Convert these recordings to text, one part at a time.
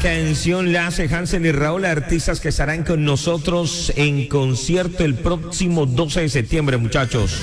canción la hace Hansel y Raúl, artistas que estarán con nosotros en concierto el próximo 12 de septiembre, muchachos.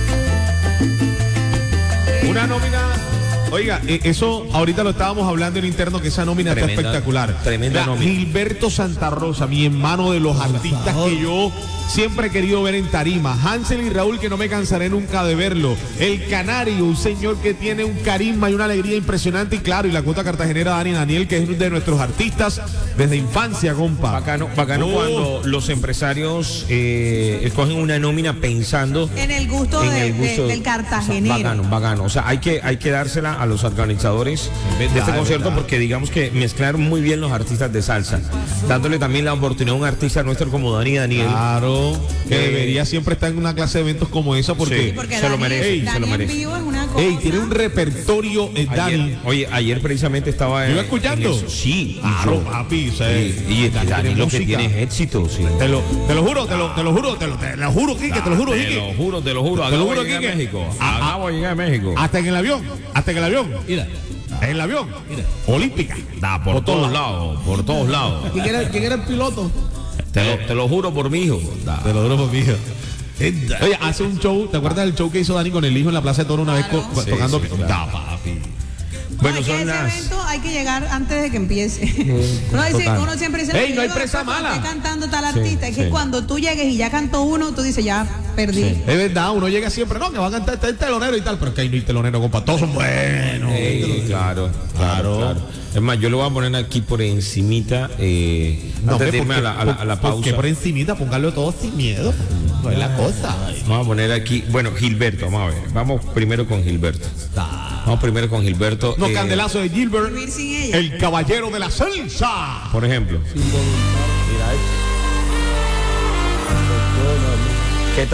Una nómina. Oiga, eso ahorita lo estábamos hablando en interno, que esa nómina está espectacular. Tremenda nómina. Gilberto Santa Rosa, mi hermano de los artistas que yo siempre he querido ver en tarima. Hansel y Raúl, que no me cansaré nunca de verlo. El Canario, un señor que tiene un carisma y una alegría impresionante. Y claro, y la cuota cartagenera Dani Daniel, que es de nuestros artistas desde infancia, compa. Bacano cuando los empresarios escogen una nómina pensando en el gusto, del cartagenero. Bacano. O sea, hay que dársela a los organizadores de este concierto, porque digamos que mezclaron muy bien los artistas de salsa, dándole también la oportunidad a un artista nuestro como Dani Daniel. Claro, que debería siempre estar en una clase de eventos como esa, porque, se lo merece. Se lo merece. Vivo es una cosa. Tiene un repertorio, Dani. Ayer precisamente estaba ¿Iba escuchando? Sí, claro, papi. Y Dani lo que tiene es éxito, sí. Te lo juro, Quique, te lo juro, Quique. Te lo juro, Quique. México. Acabo de llegar a México. Hasta en el avión. Mira. En el avión. Mira. Olímpica. Por todos lados. ¿Quién era el piloto? Te lo juro por mi hijo. Te lo juro por mi hijo. Oye, hace un show, ¿te acuerdas del show que hizo Dani con el hijo en la Plaza de Toro una vez tocando? Sí, papi. Bueno, ese evento hay que llegar antes de que empiece. Uno siempre dice, no hay presa mala. Está cantando tal artista. Es que cuando tú llegues y ya cantó uno, tú dices, ya perdí. Es verdad, uno llega siempre, no, que va a cantar el telonero y tal, pero es que ahí no hay telonero, compa. Todos son buenos. Claro. Es más, yo lo voy a poner aquí por encimita, antes de irme a la pausa. Porque por encimita, póngalo todo sin miedo. No es la cosa. Vamos a poner aquí, bueno, Gilberto, vamos a ver. Vamos primero con Gilberto. Candelazo de Gilbert, Vivir sin ella. el caballero de la salsa. Por ejemplo.